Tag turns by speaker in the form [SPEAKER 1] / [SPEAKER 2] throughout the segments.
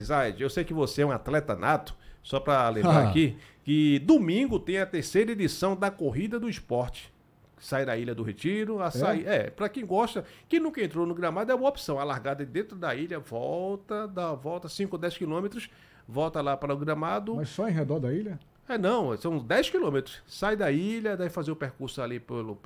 [SPEAKER 1] Eu sei que você é um atleta nato, só para lembrar aqui, que domingo tem a 3ª edição da Corrida do Esporte. Sai da Ilha do Retiro, para quem gosta, quem nunca entrou no gramado é uma opção, a largada dentro da ilha, dá a volta 5 ou 10 quilômetros, volta lá para o gramado.
[SPEAKER 2] Mas só em redor da ilha?
[SPEAKER 1] Não, são 10 quilômetros, sai da ilha, deve fazer o percurso ali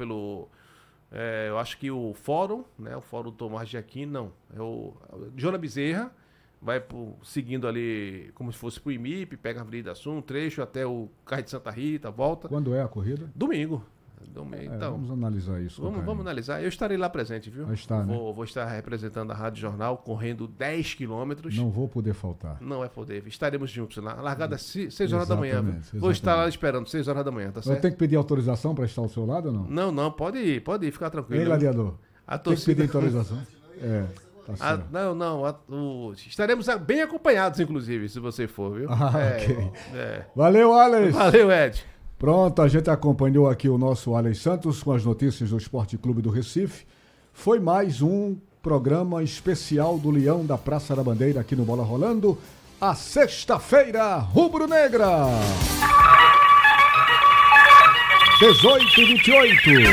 [SPEAKER 1] eu acho que o Fórum, né, o Fórum Tomás de Aquino, não, é o Joana Bezerra, vai seguindo ali como se fosse pro IMIP, pega a Avenida Sul, um trecho até o Cais de Santa Rita, volta.
[SPEAKER 2] Quando é a corrida?
[SPEAKER 1] Domingo. Então,
[SPEAKER 2] vamos analisar isso.
[SPEAKER 1] Vamos analisar. Eu estarei lá presente, viu?
[SPEAKER 2] Vai estar, né?
[SPEAKER 1] Vou estar representando a Rádio Jornal, correndo 10 quilômetros.
[SPEAKER 2] Não vou poder faltar.
[SPEAKER 1] Não vai poder. Estaremos juntos lá. Largada 6 horas da manhã.
[SPEAKER 2] Exatamente.
[SPEAKER 1] Vou estar lá esperando 6 horas da manhã, tá certo?
[SPEAKER 2] Eu tenho que pedir autorização para estar ao seu lado ou não?
[SPEAKER 1] Não, pode ir, ficar tranquilo.
[SPEAKER 2] Ei, gladiador. Tem que pedir autorização. Tá certo.
[SPEAKER 1] Estaremos bem acompanhados, inclusive, se você for, viu?
[SPEAKER 2] Ok. Valeu, Alex.
[SPEAKER 1] Valeu, Ed.
[SPEAKER 2] Pronto, a gente acompanhou aqui o nosso Alex Santos com as notícias do Esporte Clube do Recife. Foi mais um programa especial do Leão da Praça da Bandeira aqui no Bola Rolando. A sexta-feira rubro-negra. 18h28.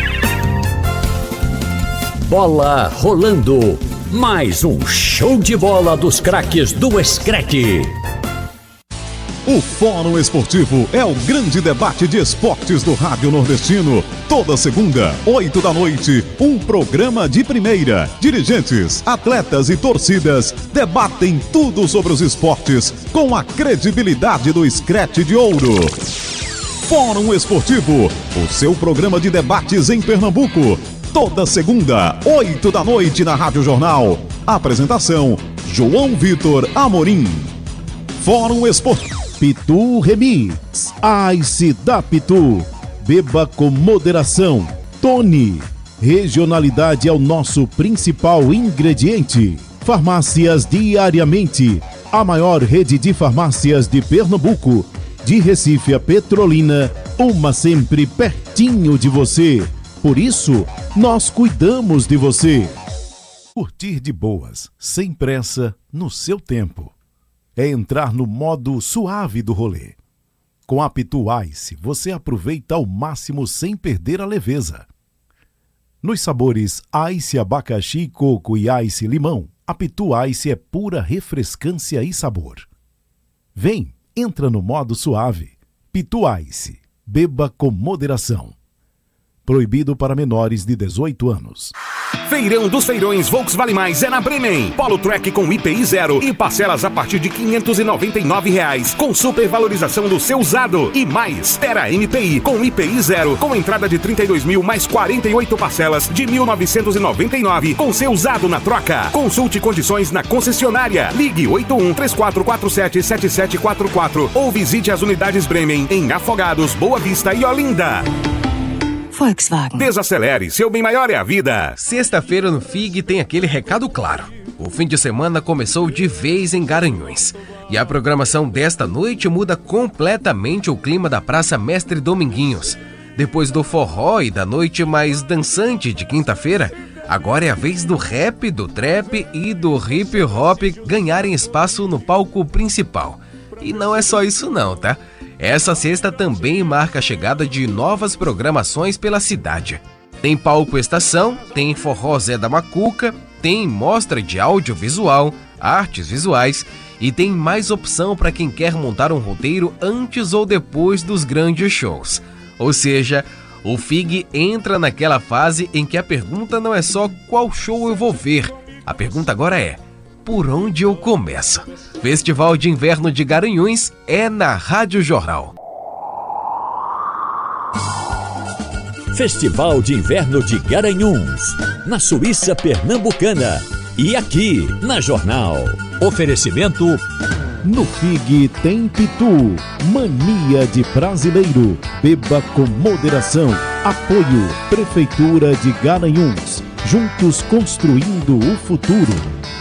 [SPEAKER 3] Bola rolando. Mais um show de bola dos craques do Screte.
[SPEAKER 4] O Fórum Esportivo é o grande debate de esportes do Rádio Nordestino. Toda segunda, 8 da noite, um programa de primeira. Dirigentes, atletas e torcidas debatem tudo sobre os esportes com a credibilidade do Screte de Ouro. Fórum Esportivo, o seu programa de debates em Pernambuco. Toda segunda, 8 da noite na Rádio Jornal. Apresentação, João Vitor Amorim. Fórum Esportivo. Pitu Remix, Ice da Pitu, beba com moderação. Tony, regionalidade é o nosso principal ingrediente. Farmácias Diariamente, a maior rede de farmácias de Pernambuco. De Recife a Petrolina, uma sempre pertinho de você. Por isso, nós cuidamos de você. Curtir de boas, sem pressa, no seu tempo. É entrar no modo suave do rolê. Com a Pitu Ice, você aproveita ao máximo sem perder a leveza. Nos sabores Ice Abacaxi, Coco e Ice Limão, a Pitu Ice é pura refrescância e sabor. Vem, entra no modo suave. Pitu Ice, beba com moderação. Proibido para menores de 18 anos.
[SPEAKER 5] Feirão dos Feirões Volkswagen Mais é na Bremen. Polo Track com IPI 0 e parcelas a partir de R$ 599, com supervalorização do seu usado. E mais, Terra MPI com IPI 0, com entrada de 32 mil mais 48 parcelas de 1.999, com seu usado na troca. Consulte condições na concessionária. Ligue 81-3447-7744 ou visite as unidades Bremen em Afogados, Boa Vista e Olinda.
[SPEAKER 6] Volkswagen.
[SPEAKER 5] Desacelere, seu bem maior é a vida.
[SPEAKER 7] Sexta-feira no FIG tem aquele recado claro. O fim de semana começou de vez em Garanhuns. E a programação desta noite muda completamente o clima da Praça Mestre Dominguinhos. Depois do forró e da noite mais dançante de quinta-feira, agora é a vez do rap, do trap e do hip hop ganharem espaço no palco principal. E não é só isso não, tá? Essa sexta também marca a chegada de novas programações pela cidade. Tem palco estação, tem forró Zé da Macuca, tem mostra de audiovisual, artes visuais e tem mais opção para quem quer montar um roteiro antes ou depois dos grandes shows. Ou seja, o FIG entra naquela fase em que a pergunta não é só qual show eu vou ver, a pergunta agora é: por onde eu começo? Festival de Inverno de Garanhuns é na Rádio Jornal.
[SPEAKER 3] Festival de Inverno de Garanhuns, na Suíça Pernambucana. E aqui, na Jornal. Oferecimento.
[SPEAKER 4] No FIG tem Pitu, mania de brasileiro. Beba com moderação. Apoio Prefeitura de Garanhuns. Juntos construindo o futuro.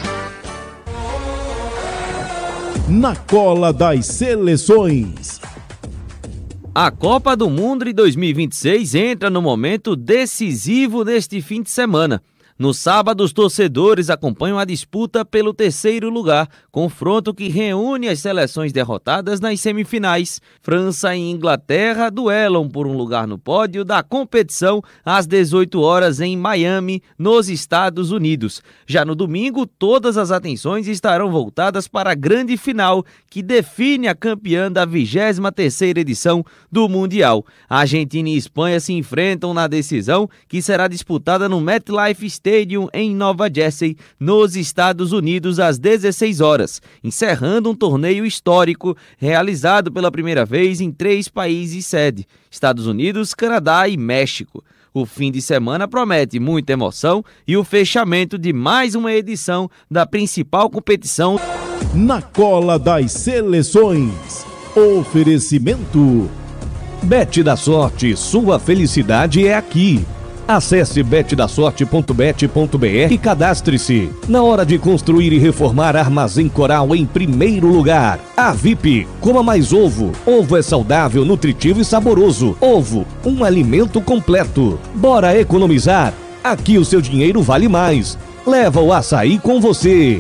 [SPEAKER 4] Na cola das seleções.
[SPEAKER 8] A Copa do Mundo de 2026 entra no momento decisivo neste fim de semana. No sábado, os torcedores acompanham a disputa pelo terceiro lugar, confronto que reúne as seleções derrotadas nas semifinais. França e Inglaterra duelam por um lugar no pódio da competição às 18 horas em Miami, nos Estados Unidos. Já no domingo, todas as atenções estarão voltadas para a grande final, que define a campeã da 23ª edição do Mundial. A Argentina e Espanha se enfrentam na decisão, que será disputada no MetLife Stadium em Nova Jersey, nos Estados Unidos, às 16 horas, encerrando um torneio histórico realizado pela primeira vez em 3 países sede: Estados Unidos, Canadá e México. O fim de semana promete muita emoção e o fechamento de mais uma edição da principal competição.
[SPEAKER 4] Na cola das seleções. Oferecimento. Bet da Sorte, sua felicidade é aqui. Acesse betdasorte.bet.br e cadastre-se. Na hora de construir e reformar, Armazém Coral em primeiro lugar. A VIP, coma mais ovo. Ovo é saudável, nutritivo e saboroso. Ovo, um alimento completo. Bora economizar? Aqui o seu dinheiro vale mais. Leva o açaí com você.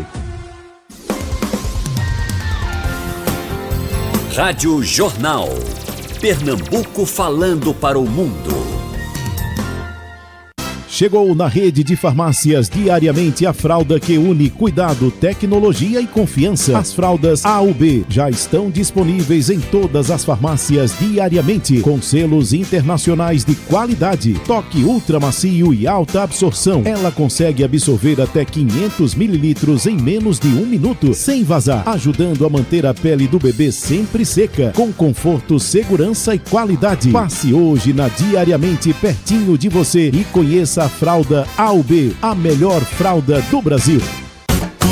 [SPEAKER 3] Rádio Jornal. Pernambuco falando para o mundo.
[SPEAKER 4] Chegou na rede de farmácias diariamente a fralda que une cuidado, tecnologia e confiança. As fraldas AUB já estão disponíveis em todas as farmácias diariamente, com selos internacionais de qualidade. Toque ultra macio e alta absorção. Ela consegue absorver até 500 mililitros em menos de 1 minuto, sem vazar, ajudando a manter a pele do bebê sempre seca, com conforto, segurança e qualidade. Passe hoje na Diariamente pertinho de você e conheça a fralda AUB, a melhor fralda do Brasil.